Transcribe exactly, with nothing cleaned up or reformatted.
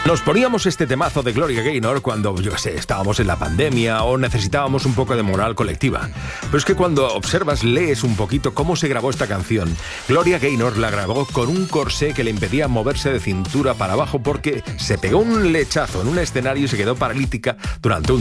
Nos poníamos este temazo de Gloria Gaynor cuando, yo qué sé, estábamos en la pandemia o necesitábamos un poco de moral colectiva. Pero es que cuando observas, lees un poquito cómo se grabó esta canción, Gloria Gaynor la grabó con un corsé que le impedía moverse de cintura para abajo porque se pegó un lechazo en un escenario y se quedó paralítica durante un